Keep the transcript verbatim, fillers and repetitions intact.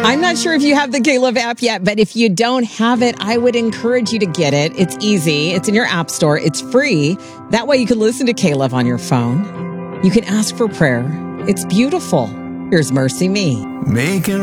I'm not sure if you have the K-Love app yet, but if you don't have it, I would encourage you to get it. It's easy. It's in your app store. It's free. That way you can listen to K-Love on your phone. You can ask for prayer. It's beautiful. Here's Mercy Me. Making